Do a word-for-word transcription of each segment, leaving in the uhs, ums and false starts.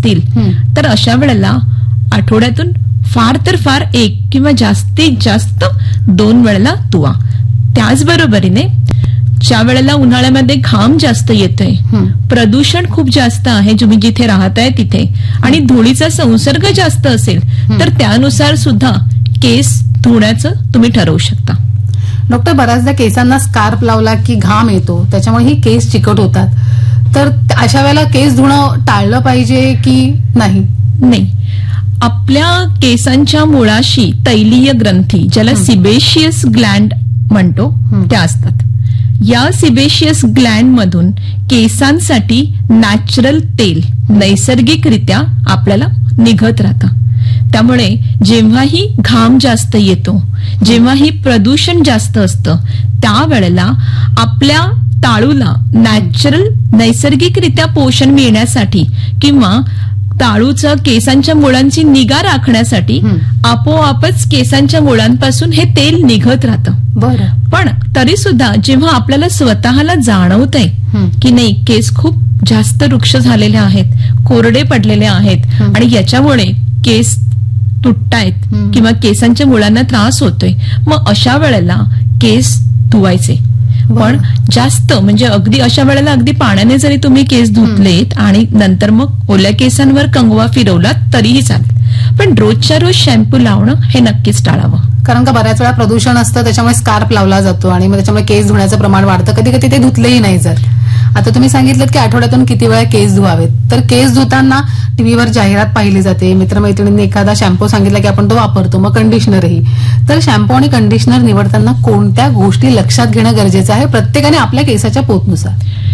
असतील तर अशा वेळेला आठवड्यातून फार तर फार एक किंवा जास्तीत जास्त दोन वेळेला धुवा. त्याचबरोबरीने ज्या वेळेला उन्हाळ्यामध्ये घाम जास्त येतोय, प्रदूषण खूप जास्त आहे तुम्ही जिथे राहताय तिथे, आणि धुळीचा संसर्ग जास्त असेल तर त्यानुसार सुद्धा केस धुण्याचं तुम्ही ठरवू शकता. डॉक्टर, बऱ्याचदा केसांना स्कार्फ लावला की घाम येतो, त्याच्यामुळे ही केस चिकट होतात, तर अशा वेळेला केस धुणं टाळलं पाहिजे की नाही? नाही, आपल्या केसांच्या मुळाशी तैलीय ग्रंथी, ज्याला सिबेशियस ग्लँड म्हणतो, त्या असतात. या सिबेशियस ग्लँड मधून केसांसाठी नॅचरल तेल नैसर्गिकरित्या आपल्याला निघत राहतं. त्यामुळे जेव्हाही घाम जास्त येतो, जेव्हाही प्रदूषण जास्त असतं, त्यावेळेला आपल्या ताळूला नॅचरल नैसर्गिकरित्या पोषण मिळण्यासाठी किंवा ताळूचं केसांच्या मुळांची निगा राखण्यासाठी आपोआपच केसांच्या मुळांपासून हे तेल निघत राहतं. बरं. पण तरी सुद्धा जेव्हा आपल्याला स्वतःला जाणवतंय की नाही, केस खूप जास्त वृक्ष झालेले आहेत, कोरडे पडलेले आहेत आणि याच्यामुळे केस तुटतायत किंवा केसांच्या मुळांना त्रास होतोय, मग अशा वेळेला केस धुवायचे. पण जास्त म्हणजे अगदी अशा वेळेला अगदी पाण्याने जरी तुम्ही केस धुतलेत आणि नंतर मग ओल्या केसांवर कंगवा फिरवलात तरीही चालेल, पण रोजच्या रोज शॅम्पू लावणं हे नक्कीच टाळावं. कारण का बऱ्याच वेळा प्रदूषण असतं, त्याच्यामुळे स्कार्फ लावला जातो आणि मग त्याच्यामुळे केस धुण्याचं प्रमाण वाढतं, कधी कधी ते धुतलेही नाही. जर आता तुम्ही सांगितलं की आठवड्यातून किती वेळा केस धुवावेत, तर केस धुताना टीव्हीवर जाहिरात पाहिली जाते, मित्रमैत्रिणींनी एखादा शॅम्पू सांगितला की आपण तो वापरतो, मग कंडिशनरही. तर शॅम्पू आणि कंडिशनर निवडताना कोणत्या गोष्टी लक्षात घेणं गरजेचं आहे प्रत्येकाने आपल्या केसाच्या पोतनुसार?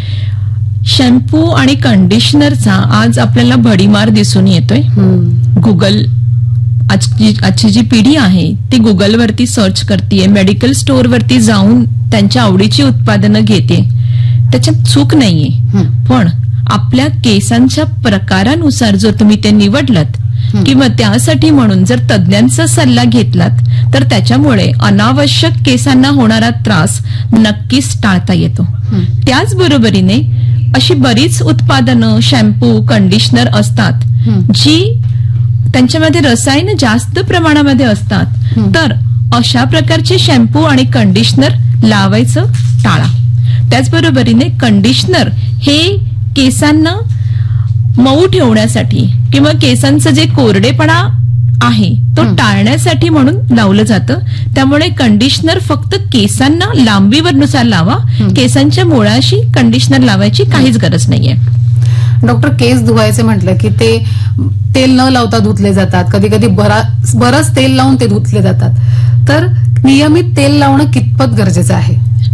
शॅम्पू आणि कंडिशनरचा आज आपल्याला भडीमार दिसून येतोय. गुगल आजची आजची जी पिढी आहे ती गुगलवरती सर्च करते, मेडिकल स्टोअरवरती जाऊन त्यांच्या आवडीची उत्पादनं घेते, त्याच्यात चूक नाहीये. पण आपल्या केसांच्या प्रकारानुसार जर तुम्ही ते निवडलात किंवा त्यासाठी म्हणून जर तज्ञांचा सल्ला घेतलात तर त्याच्यामुळे अनावश्यक केसांना होणारा त्रास नक्कीच टाळता येतो. त्याचबरोबरीने अशी बरीच उत्पादनं, शॅम्पू, कंडिशनर असतात जी त्यांच्यामध्ये रसायन जास्त प्रमाणामध्ये असतात, तर अशा प्रकारचे शॅम्पू आणि कंडिशनर लावायचं टाळा. त्याचबरोबरीने कंडिशनर हे केसांना मऊ ठेवण्यासाठी किंवा केसांचं जे कोरडेपणा आहे तो टाळण्यासाठी म्हणून लावलं जातं. त्यामुळे कंडिशनर फक्त केसांना लांबीवरनुसार लावा, केसांच्या मुळाशी कंडिशनर लावायची काहीच गरज नाहीये. डॉक्टर, केस धुवायचे म्हटलं की ते तेल न लावता धुतले जातात, कधी कधी बरंच तेल लावून ते धुतले जातात, तर नियमित तेल लावणं कितपत गरजेचं आहे?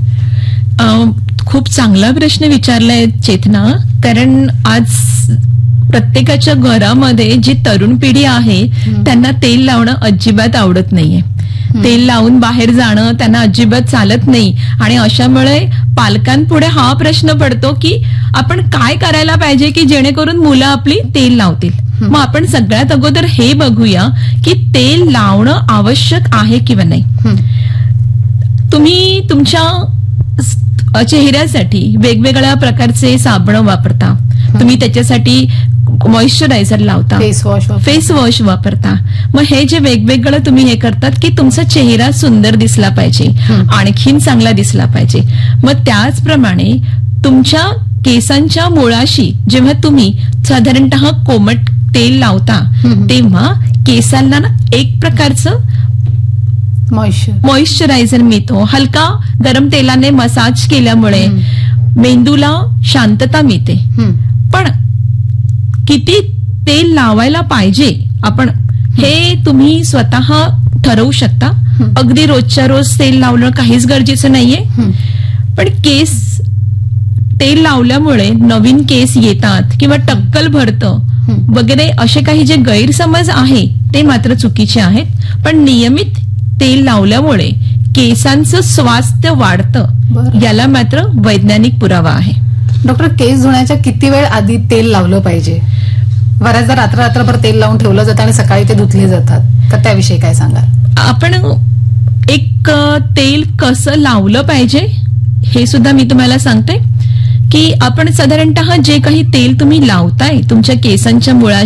खूप चांगला प्रश्न विचारलाय चेतना, कारण आज प्रत्येकाच्या घरामध्ये जी तरुण पिढी आहे त्यांना तेल लावणं अजिबात आवडत नाहीये. तेल लावून बाहेर जाणं त्यांना अजिबात चालत नाही आणि अशामुळे पालकांपुढे हा प्रश्न पडतो की आपण काय करायला पाहिजे की जेणेकरून मुलं आपली तेल लावतील. मग आपण सगळ्यात अगोदर हे बघूया की तेल लावणं आवश्यक आहे किंवा नाही. तुम्ही तुमच्या चेहऱ्यासाठी वेगवेगळ्या प्रकारचे साबण वापरता, तुम्ही त्याच्यासाठी मॉइश्चरायझर लावता, फेस वॉश फेस वॉश वापरता. मग हे जे वेगवेगळं तुम्ही हे करतात की तुमचा चेहरा सुंदर दिसला पाहिजे, आणखीन चांगला दिसला पाहिजे. मग त्याचप्रमाणे तुमच्या केसांच्या मुळाशी जेव्हा तुम्ही साधारणतः कोमट तेल लावता तेव्हा केसांना ना एक प्रकारचं मॉइश्चरायझर मिळतो. हलका गरम तेलाने मसाज केल्यामुळे मेंदूला शांतता मिळते. पण किती तेल लावायला पाहिजे आपण हे तुम्ही स्वतः ठरवू शकता. अगदी रोजच्या रोज तेल लावणं काहीच गरजेचं नाहीये, पण केस तेल लावल्यामुळे नवीन केस येतात किंवा टक्कल भरतं वगैरे असे काही जे गैरसमज आहे ते मात्र चुकीचे आहेत. पण नियमित तेल लावल्यामुळे केसांचं स्वास्थ्य वाढतं, याला मात्र वैज्ञानिक पुरावा आहे. डॉक्टर, केस धुण्याच्या किती वेळ आधी तेल लावलं पाहिजे? बऱ्याचदा रात्र रात्रभर तेल लावून ठेवलं जातं आणि सकाळी ते धुतले जातात, तर त्याविषयी काय सांगाल? आपण एक तेल कसं लावलं पाहिजे हे सुद्धा मी तुम्हाला सांगते की आपण साधारणतः जे काही तेल तुम्ही लावताय तुमच्या केसांच्या मुळाशी